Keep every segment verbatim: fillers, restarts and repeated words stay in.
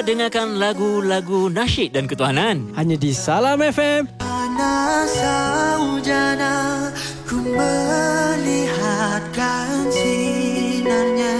Teruslah dengarkan lagu-lagu nasyid dan ketuhanan hanya di Salam F M. Panas saujana, ku melihatkan sinarnya.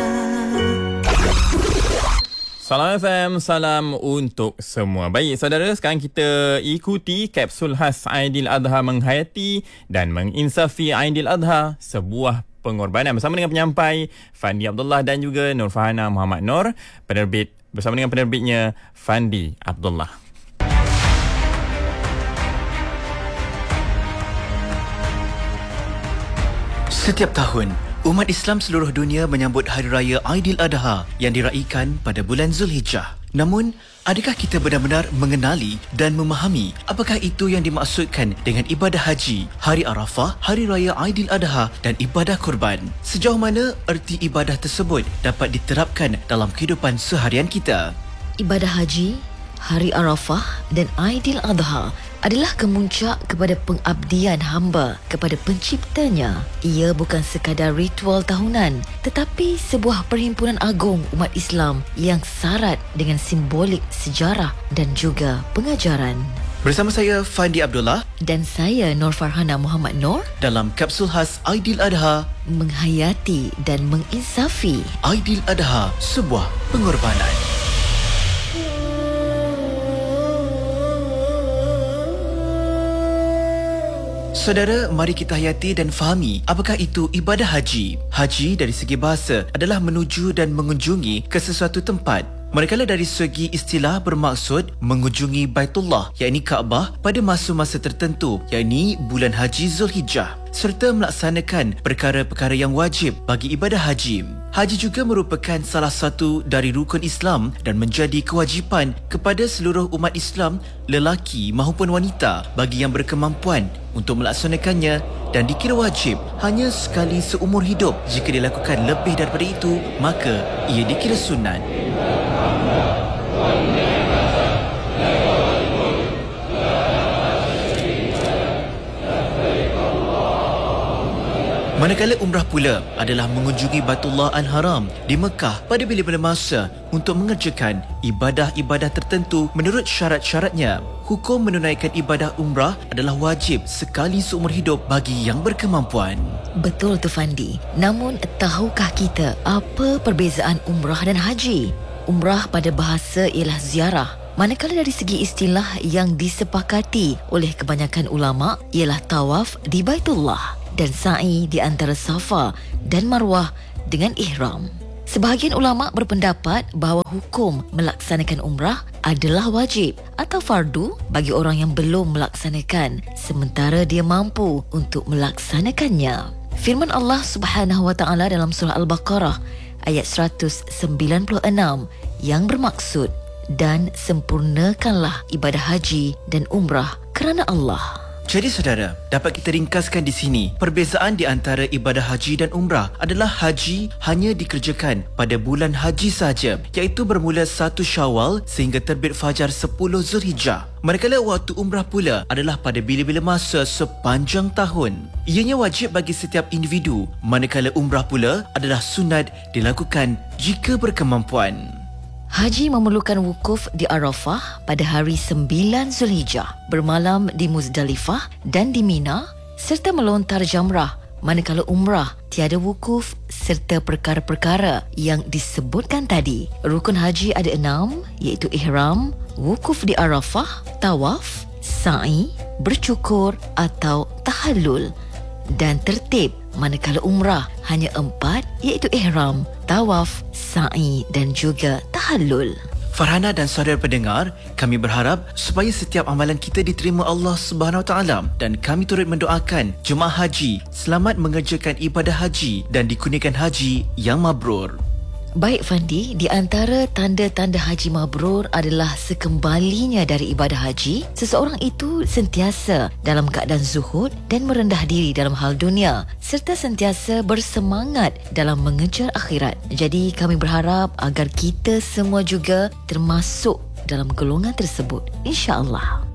Salam F M, salam untuk semua. Baik, saudara, sekarang kita ikuti kapsul khas Aidiladha menghayati dan menginsafi Aidiladha, sebuah pengorbanan, bersama dengan penyampai Fandi Abdullah dan juga Nur Farhana Muhammad Nur, penerbit, bersama dengan penerbitnya Fandi Abdullah. Setiap tahun, umat Islam seluruh dunia menyambut Hari Raya Aidiladha yang diraikan pada bulan Zulhijjah. Namun, adakah kita benar-benar mengenali dan memahami apakah itu yang dimaksudkan dengan ibadah haji, Hari Arafah, Hari Raya Aidiladha dan ibadah kurban? Sejauh mana erti ibadah tersebut dapat diterapkan dalam kehidupan seharian kita? Ibadah haji, Hari Arafah dan Aidiladha adalah kemuncak kepada pengabdian hamba kepada penciptanya. Ia bukan sekadar ritual tahunan, tetapi sebuah perhimpunan agung umat Islam yang syarat dengan simbolik sejarah dan juga pengajaran. Bersama saya Fandi Abdullah dan saya Nur Farhana Muhammad Nur dalam kapsul khas Aidiladha, menghayati dan menginsafi Aidiladha, sebuah pengorbanan. Saudara, mari kita hayati dan fahami apakah itu ibadah haji. Haji dari segi bahasa adalah menuju dan mengunjungi ke sesuatu tempat. Manakala dari segi istilah bermaksud mengunjungi Baitullah, yakni Kaabah, pada masa-masa tertentu, yakni bulan Haji Zulhijjah, serta melaksanakan perkara-perkara yang wajib bagi ibadah haji. Haji juga merupakan salah satu dari rukun Islam dan menjadi kewajipan kepada seluruh umat Islam, lelaki maupun wanita, bagi yang berkemampuan untuk melaksanakannya, dan dikira wajib hanya sekali seumur hidup. Jika dilakukan lebih daripada itu, maka ia dikira sunat. Manakala umrah pula adalah mengunjungi Baitullah Al-Haram di Mekah pada bila-bila masa untuk mengerjakan ibadah-ibadah tertentu menurut syarat-syaratnya. Hukum menunaikan ibadah umrah adalah wajib sekali seumur hidup bagi yang berkemampuan. Betul tu Fandi. Namun, tahukah kita apa perbezaan umrah dan haji? Umrah pada bahasa ialah ziarah, manakala dari segi istilah yang disepakati oleh kebanyakan ulama ialah tawaf di Baitullah dan sa'i di antara Safa dan Marwah dengan ihram. Sebahagian ulama berpendapat bahawa hukum melaksanakan umrah adalah wajib atau fardu bagi orang yang belum melaksanakan sementara dia mampu untuk melaksanakannya. Firman Allah Subhanahu wa taala dalam surah Al-Baqarah ayat seratus sembilan puluh enam yang bermaksud, dan sempurnakanlah ibadah haji dan umrah kerana Allah. Jadi saudara, dapat kita ringkaskan di sini, perbezaan di antara ibadah haji dan umrah adalah haji hanya dikerjakan pada bulan haji sahaja, iaitu bermula satu Syawal sehingga terbit fajar sepuluh Zulhijjah. Manakala waktu umrah pula adalah pada bila-bila masa sepanjang tahun. Ianya wajib bagi setiap individu, manakala umrah pula adalah sunat dilakukan jika berkemampuan. Haji memerlukan wukuf di Arafah pada hari sembilan Zulhijjah, bermalam di Muzdalifah dan di Mina, serta melontar jamrah. Manakala umrah tiada wukuf serta perkara-perkara yang disebutkan tadi. Rukun haji ada enam, iaitu ihram, wukuf di Arafah, tawaf, sa'i, bercukur atau tahallul. Dan tertib manakala umrah hanya empat, iaitu ihram, tawaf, sa'i dan juga tahallul. Farhana dan saudara pendengar, kami berharap supaya setiap amalan kita diterima Allah Subhanahu Wa Taala, dan kami turut mendoakan jemaah haji selamat mengerjakan ibadah haji dan dikurniakan haji yang mabrur. Baik Fandi, di antara tanda-tanda haji mabrur adalah sekembalinya dari ibadah haji, seseorang itu sentiasa dalam keadaan zuhud dan merendah diri dalam hal dunia, serta sentiasa bersemangat dalam mengejar akhirat. Jadi kami berharap agar kita semua juga termasuk dalam golongan tersebut, insya-Allah.